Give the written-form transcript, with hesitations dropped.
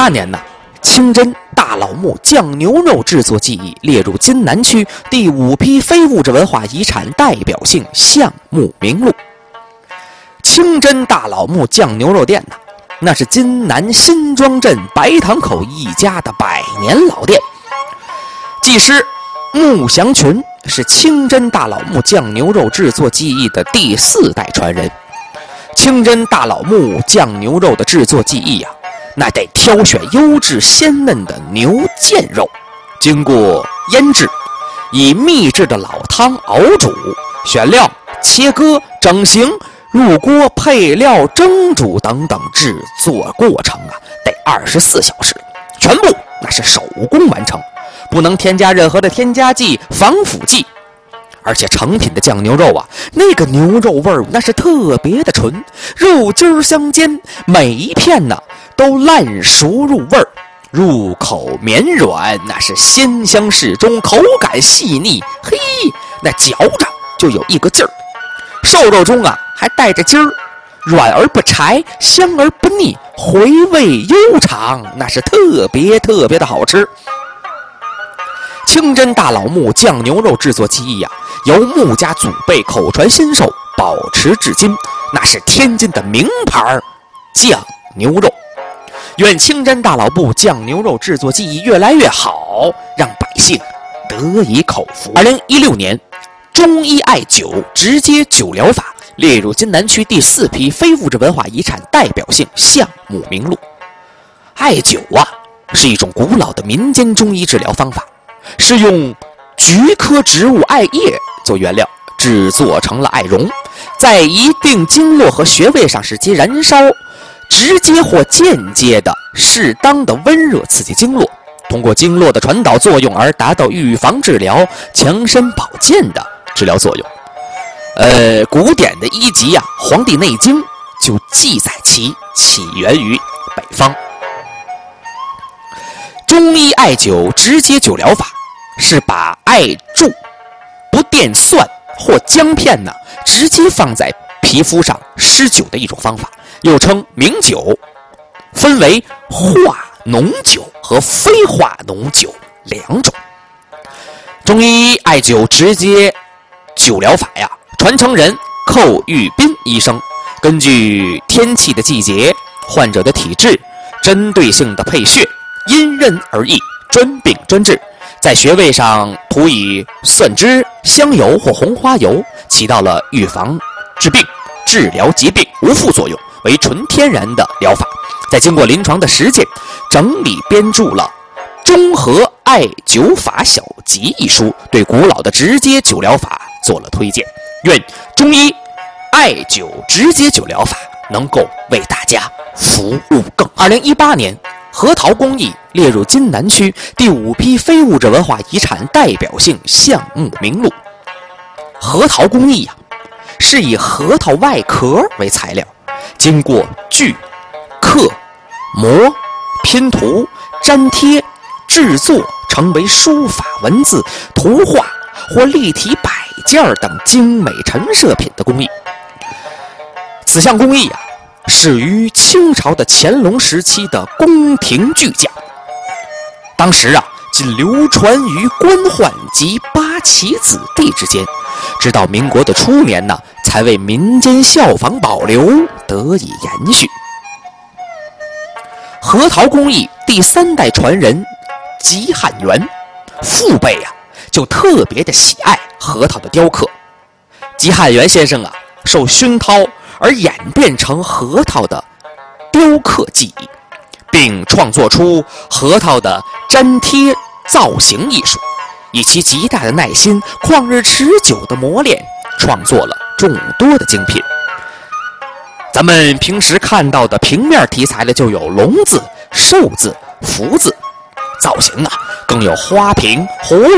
2018年呢，清真大老木酱牛肉制作技艺列入津南区第5批非物质文化遗产代表性项目名录。清真大老木酱牛肉店呢，那是津南新庄镇白塘口一家的100年老店。技师穆祥群是清真大老木酱牛肉制作技艺的第4代传人。清真大老木酱牛肉的制作技艺啊，那得挑选优质鲜嫩的牛腱肉，经过腌制，以秘制的老汤熬煮，选料、切割、整形、入锅、配料、蒸煮等等制作过程啊，得24小时，全部那是手工完成，不能添加任何的添加剂、防腐剂。而且成品的酱牛肉啊，那个牛肉味儿那是特别的纯，肉筋相间，每一片呢都烂熟入味儿，入口绵软，那是鲜香适中，口感细腻，嘿，那嚼着就有一个劲儿。瘦肉中啊还带着筋儿，软而不柴，香而不腻，回味悠长，那是特别的好吃。清真大老木酱牛肉制作技艺呀，由穆家祖辈口传心授，保持至今，那是天津的名牌酱牛肉。愿清真大老木酱牛肉制作技艺越来越好，让百姓得以口服。2016年，中医艾灸直接灸疗法列入津南区第4批非物质文化遗产代表性项目名录。艾灸啊，是一种古老的民间中医治疗方法，是用菊科植物艾叶做原料，制作成了艾绒，在一定经络和穴位上使其燃烧，直接或间接的适当的温热刺激经络，通过经络的传导作用而达到预防治疗、强身保健的治疗作用。古典的医籍啊，《黄帝内经》就记载其起源于北方。中医艾灸直接灸疗法是把艾柱、不电蒜或姜片呢，直接放在皮肤上施灸的一种方法，又称明灸，分为化脓灸和非化脓灸2种。中医艾灸直接灸疗法呀，传承人寇玉斌医生根据天气的季节、患者的体质，针对性的配穴，因人而异，专病专治。在穴位上涂以蒜汁、香油或红花油，起到了预防治病、治疗疾病无副作用，为纯天然的疗法。在经过临床的实践，整理编著了《中和艾灸法小集》一书，对古老的直接灸疗法做了推荐。愿中医艾灸直接灸疗法能够为大家服务更好。2018年，核桃工艺列入津南区第5批非物质文化遗产代表性项目名录。核桃工艺啊，是以核桃外壳为材料，经过锯、刻、磨、拼涂、粘贴、制作，成为书法文字、图画或立体摆件等精美陈设品的工艺。此项工艺啊，始于清朝的乾隆时期的宫廷巨匠，当时啊，仅流传于官宦及八旗子弟之间，直到民国的初年呢，才为民间效仿保留，得以延续。核桃工艺第3代传人吉汉元父辈啊，就特别的喜爱核桃的雕刻。吉汉元先生啊，受熏陶而演变成核桃的雕刻技艺，并创作出核桃的粘贴造型艺术，以其极大的耐心、旷日持久的磨练，创作了众多的精品。咱们平时看到的平面题材的就有龙字、寿字、福字，造型啊更有花瓶、葫芦